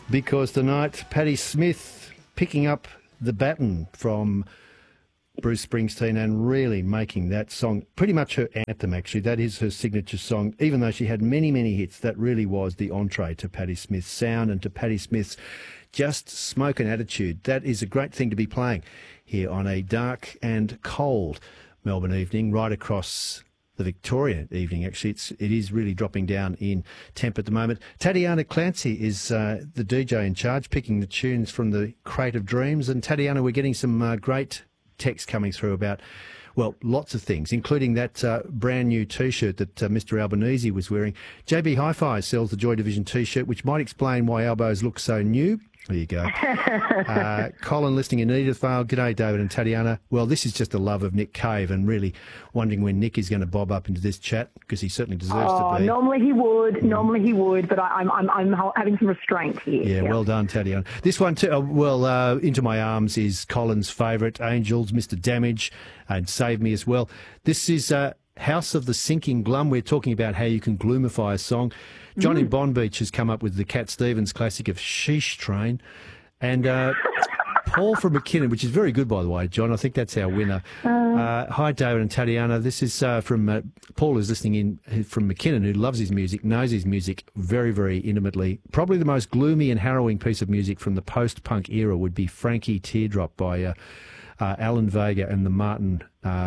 because tonight Patti Smith picking up the baton from Bruce Springsteen and really making that song pretty much her anthem, actually. That is her signature song. Even though she had many, many hits, that really was the entree to Patti Smith's sound and to Patti Smith's just smoke and attitude. That is a great thing to be playing here on a dark and cold Melbourne evening, right across the Victoria evening. Actually, it is really dropping down in temp at the moment. Tatiana Clancy is the DJ in charge, picking the tunes from the Crate of Dreams. And Tatiana, we're getting some great text coming through about, well, lots of things, including that brand new T-shirt that Mr Albanese was wearing. JB Hi-Fi sells the Joy Division T-shirt, which might explain why Albos look so new. There you go. Colin listening in Edithvale. G'day, David and Tatiana. Well, this is just a love of Nick Cave and really wondering when Nick is going to bob up into this chat, because he certainly deserves to be. Normally he would, but I'm having some restraint here. Yeah, well done, Tatiana. This one, too, Into My Arms is Colin's favourite. Angels, Mr Damage, and Save Me as well. This is House of the Sinking Glum. We're talking about how you can gloomify a song. John in Bond Beach has come up with the Cat Stevens classic of Sheesh Train. And Paul from McKinnon, which is very good, by the way, John. I think that's our winner. Hi, David and Tatiana. This is from Paul, is listening in from McKinnon, who loves his music, knows his music very, very intimately. Probably the most gloomy and harrowing piece of music from the post-punk era would be Frankie Teardrop by Alan Vega and the Martin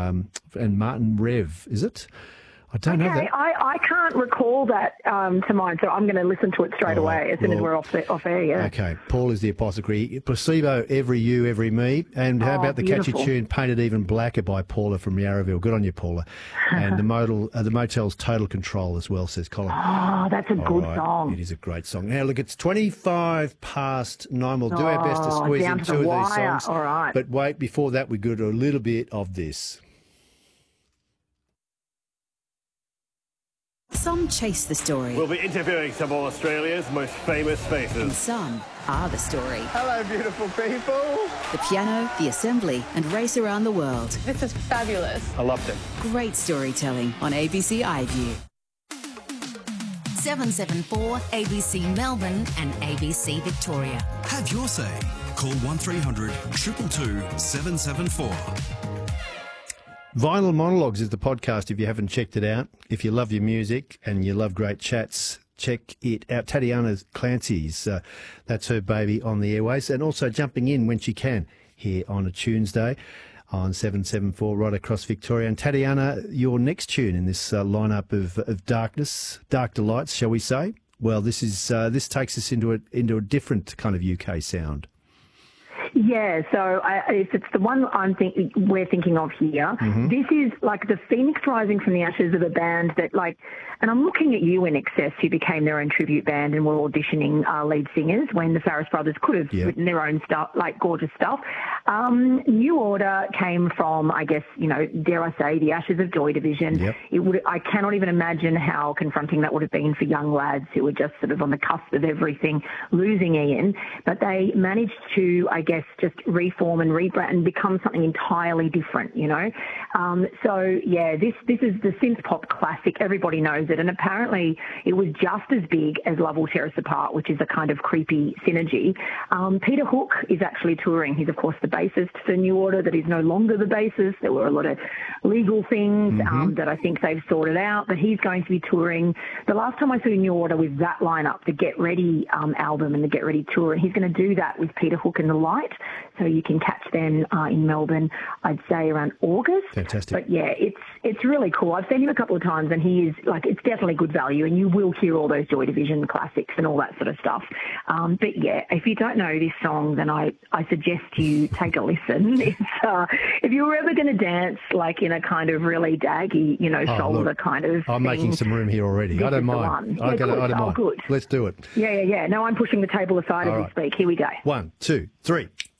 Rev, is it? I don't know that. I can't recall that to mind, so I'm going to listen to it straight away as soon as we're off air, yeah. Okay, Paul is the apothecary. Placebo, Every You, Every Me. And how about the catchy tune Painted Even Blacker by Paula from Yarraville? Good on you, Paula. And the Motel's Total Control as well, says Colin. Oh, that's a good song. It is a great song. Now, look, it's 9:25. We'll do our best to squeeze in two of these songs. All right. But wait, before that, we go to a little bit of this. Some chase the story. We'll be interviewing some of Australia's most famous faces. And some are the story. Hello, beautiful people. The piano, the assembly, and race around the world. This is fabulous. I loved it. Great storytelling on ABC iView. 774 ABC Melbourne and ABC Victoria. Have your say. Call 1300 222 774. Vinyl Monologues is the podcast if you haven't checked it out. If you love your music and you love great chats, check it out. Tatiana Clancy's, that's her baby on the airways, and also jumping in when she can here on a Tuesday on 774 right across Victoria. And Tatiana, your next tune in this lineup of dark delights, shall we say? Well, this takes us into a different kind of UK sound. Yeah, so if it's the one we're thinking of here, this is like the phoenix rising from the ashes of a band that, like, and I'm looking at you, In Excess, who became their own tribute band and were auditioning lead singers when the Farris brothers could have written their own stuff, like gorgeous stuff. New Order came from, I guess, dare I say, the ashes of Joy Division. Yep. I cannot even imagine how confronting that would have been for young lads who were just sort of on the cusp of everything, losing Ian. But they managed to, I guess, just reform and rebrand and become something entirely different, So, yeah, this is the synth pop classic. Everybody knows it. And apparently it was just as big as Love Will Tear Us Apart, which is a kind of creepy synergy. Peter Hook is actually touring. He's, of course, the bassist for New Order, that is no longer the bassist. There were a lot of legal things that I think they've sorted out, but he's going to be touring. The last time I saw New Order with that lineup, the Get Ready album and the Get Ready tour, and he's going to do that with Peter Hook and the Light. So you can catch them in Melbourne, I'd say around August. Fantastic. But yeah, it's really cool. I've seen him a couple of times and he is, like, it's definitely good value, and you will hear all those Joy Division classics and all that sort of stuff. But yeah, if you don't know this song, then I suggest you take a listen. It's, if you were ever going to dance like in a kind of really daggy, shoulder kind of I'm thing, making some room here already. I don't mind. I don't mind. Good. Let's do it. Yeah. No, I'm pushing the table aside as we speak. Here we go. 1, 2, 3.